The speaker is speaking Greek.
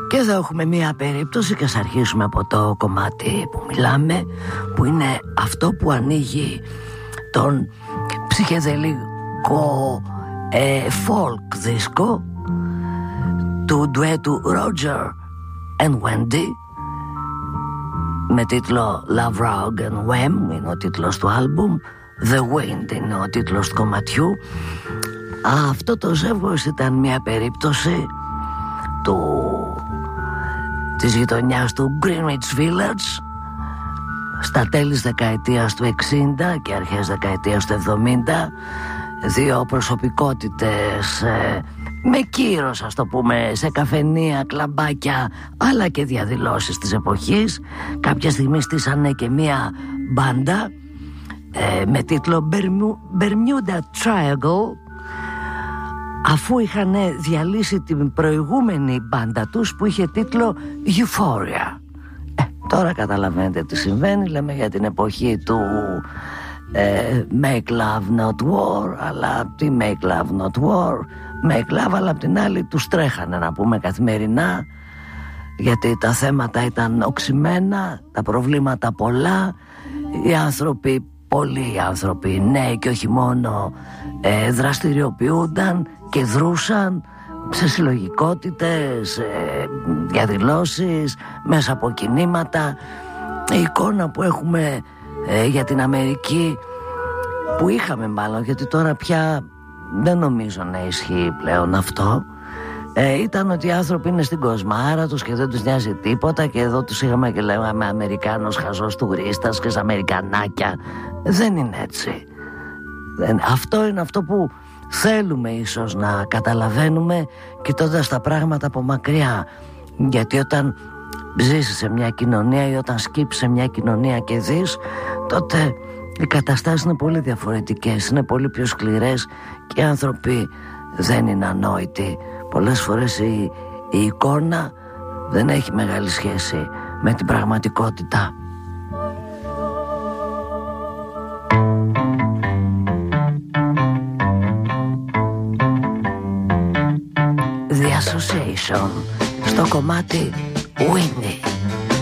Και εδώ έχουμε μία περίπτωση και ας αρχίσουμε από το κομμάτι που μιλάμε, που είναι αυτό που ανοίγει τον ψυχεδελικό folk δίσκο του ντουέτου Roger and Wendy με τίτλο Love Rag and Wham είναι ο τίτλος του άλμπουμ, The Wind είναι ο τίτλος του κομματιού. Αυτό το ζεύγος ήταν μια περίπτωση της γειτονιάς του Greenwich Village στα τέλη της δεκαετίας του 60 και αρχές δεκαετίας του 70. Δύο προσωπικότητες με κύρος, ας το πούμε, σε καφενεία, κλαμπάκια αλλά και διαδηλώσεις της εποχής. Κάποια στιγμή στήσανε και μία μπάντα με τίτλο Bermuda Triangle, αφού είχαν διαλύσει την προηγούμενη μπάντα τους που είχε τίτλο Euphoria. Τώρα καταλαβαίνετε τι συμβαίνει. Λέμε για την εποχή του Make Love Not War. Αλλά τι Make Love Not War, Make Love, αλλά απ' την άλλη τους τρέχανε, να πούμε, καθημερινά, γιατί τα θέματα ήταν οξυμένα, τα προβλήματα πολλά, οι άνθρωποι, πολλοί άνθρωποι, νέοι και όχι μόνο, δραστηριοποιούνταν και δρούσαν σε συλλογικότητες, διαδηλώσεις, μέσα από κινήματα. Η εικόνα που έχουμε για την Αμερική, που είχαμε μάλλον, γιατί τώρα πια δεν νομίζω να ισχύει πλέον αυτό, ήταν ότι οι άνθρωποι είναι στην κοσμάρα τους και δεν τους νοιάζει τίποτα, και εδώ τους είχαμε και λέγαμε Αμερικάνος χαζός τουρίστας και Αμερικανάκια. Δεν είναι έτσι. Αυτό είναι αυτό που θέλουμε ίσως να καταλαβαίνουμε κοιτώντας τα πράγματα από μακριά. Γιατί όταν ζήσεις σε μια κοινωνία ή όταν σκύψεις σε μια κοινωνία και δεις, τότε οι καταστάσεις είναι πολύ διαφορετικές, είναι πολύ πιο σκληρές και οι άνθρωποι δεν είναι ανόητοι. Πολλές φορές η εικόνα δεν έχει μεγάλη σχέση με την πραγματικότητα. The Association στο κομμάτι Winnie.